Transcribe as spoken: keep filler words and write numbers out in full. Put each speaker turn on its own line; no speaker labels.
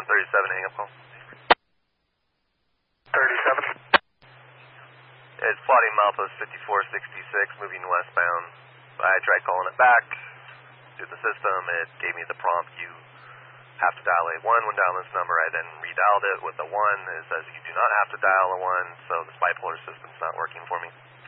thirty-seven, hang up call.
thirty-seven.
It's plotting milepost fifty-four sixty-six, moving westbound. I tried calling it back to the system. It gave me the prompt, you have to dial a one when dialing this number. I then redialed it with the one. It says you do not have to dial a one, so this bipolar system's not working for me.